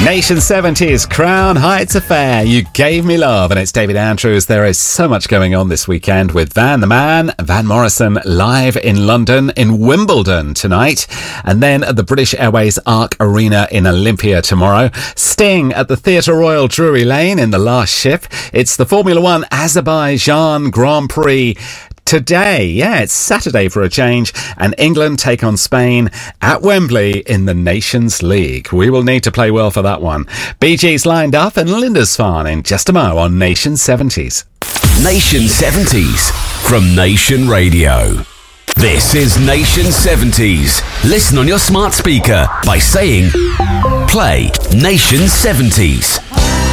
Nation 70s, Crown Heights Affair, You Gave Me Love, and it's David Andrews. There is so much going on this weekend with Van the Man, Van Morrison, live in London, in Wimbledon tonight, and then at the British Airways Arc Arena in Olympia tomorrow. Sting at the Theatre Royal Drury Lane in The Last Ship. It's the Formula One Azerbaijan Grand Prix today. Yeah, it's Saturday for a change, and England take on Spain at Wembley in the Nations League. We will need to play well for that one. Bee Gees lined up and Lindisfarne in just a mo on Nation 70s. Nation 70s from Nation Radio. This is Nation 70s. Listen on your smart speaker by saying, play Nation 70s.